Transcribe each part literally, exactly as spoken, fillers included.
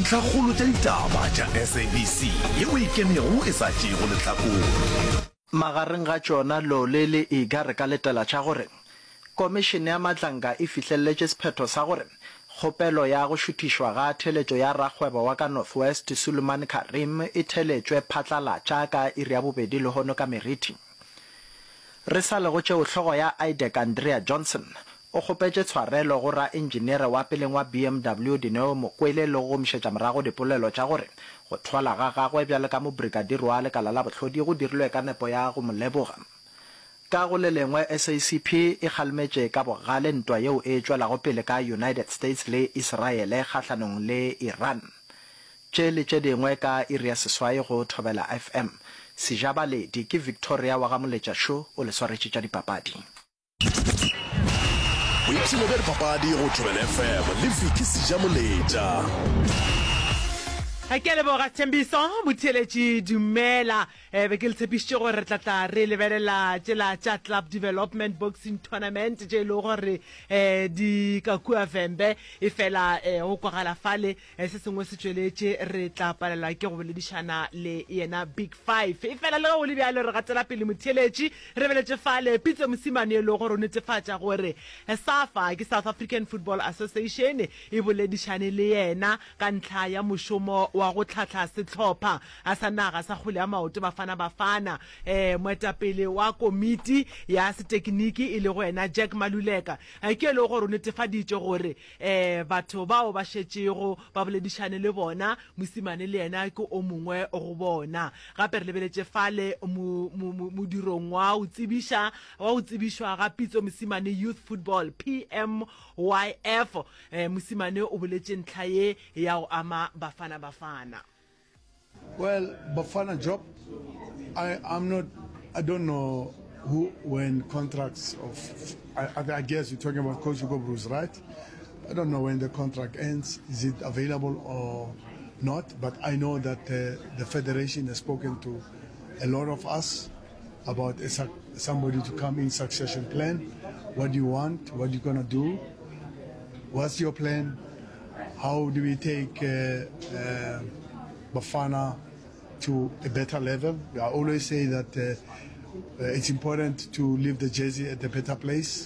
dintlhakgolo tša ditaba tša S A B C yeo e kemego e sa tšego lehlakore. Magareng ga tšona lo le le ega re ka letela tša gore komišene ya matlanka e fihlelletše sephetho sa gore kgopelo ya go šuthišwa ga theletšo ya rakgwebo wa ka Northwest Suleiman Karim e theletšwe phatlalatša ka iri ya bobedi le hono ka Meriti. Re sa lego tšeo hlogo ya I D E C Andrea Johnson o kgopetše tshwarelo go ra engineer wa peleng wa B M W Dineo Mokwele le go mšetša morago dipolelo tša gore go thwala ga gagwe bjale ka mo brigadier wa lekala la bohlodi go dirilwe ka nepo ya go moleboga. Ka go le lengwe S A C P e kgalmetše ka bogale ntwa yeo e tšwelago pele ka United States le Israel kgahlanong le Iran. Tše le tše dingwe ka iri ya seswai go Thobela F M. Sejabaledi ke Victoria wa ga Moletša Show o le swaretše tša dipapadi. Boipshino bja dipapadi go Thobela F M le Vicky Sejamoletša. Ha ke le boga Thembiso motheletši dumela e be ke le tshepišitše gore re tlatla re lebelela tšela tša club development boxing tournament tše e le gore um di ka kua Vembe e fela go kwagala fale se sengwe se tšweletše re tla palelwa ke go boledišana le yena big five e fela le ge go le bjalo re gatela pele motheletši re beletše fale Pitso Mosimane e le gore o netefatša gore SAFA ke South African Football Association e boledišane le yena ka ntlha ya mošomo wa go tlhatla setlhopha a sa naga sa kgole ya maoto bafana bafana eh moetapele wa komiti ya setekniki e le go wena Jack Maluleka ke le gore o netefaditše gore eh batho bao ba šetšego ba boledišane le bona Mosimane le yena ke o mongwe go bona gape re lebeletše fale modirong wa o tsebiša wa o tsebišwa ga Pitso Mosimane Youth Football P M Y F eh Mosimane o boletše ntlha ye ya go ama bafana bafana. Well, Bafana job, I, I'm not, I don't know who, when contracts of, I, I guess you're talking about Coach Hugo Bruce, right? I don't know when the contract ends, is it available or not, but I know that uh, the Federation has spoken to a lot of us about a, somebody to come in succession plan. What do you want? What are you going to do? What's your plan? How do we take uh, uh, Bafana to a better level? I always say that uh, uh, it's important to leave the jersey at a better place.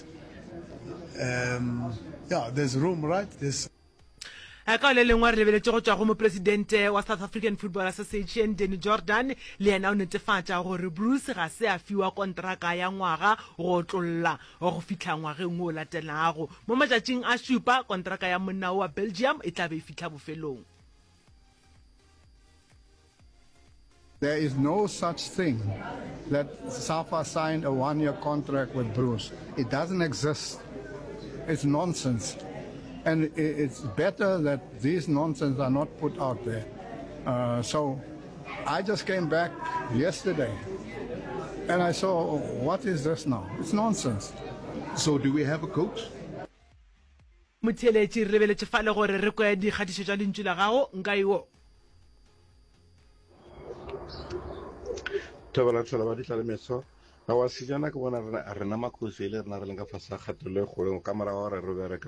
Um, yeah, there's room, right? There's ka le lengwe re lebeletše go tšwa go mopresidente wa South African Football Association Danny Jordan le yena o netefatša gore Bruce ga se a fiwa kontraka ya ngwaga go tlolla go fihla ngwageng o latelago mo matšatšing a šupa kontraka ya monna wa Belgium e tla be e fihla bofelong. There is no such thing that SAFA signed a one-year contract with Bruce. It doesn't exist. It's nonsense. And it's better that these nonsense are not put out there. Uh, so I just came back yesterday and I saw, what is this now? It's nonsense. So do we have a coach? Motheletši re beletše fale gore re kwe dikgatišo tša lentšu la gago nka iwo. Thobela tšhola ba ditla le meso ga wa sejana ke bona rena makosi le rena re leng ka fasa kgatolo e kgolong ka morago re re bereke